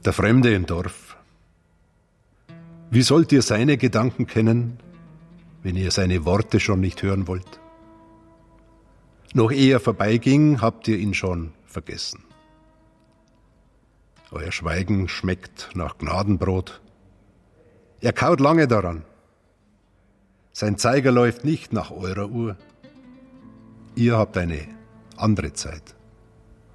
Der Fremde im Dorf. Wie sollt ihr seine Gedanken kennen, wenn ihr seine Worte schon nicht hören wollt? Noch ehe er vorbeiging, habt ihr ihn schon vergessen. Euer Schweigen schmeckt nach Gnadenbrot. Er kaut lange daran. Sein Zeiger läuft nicht nach eurer Uhr. Ihr habt eine andere Zeit.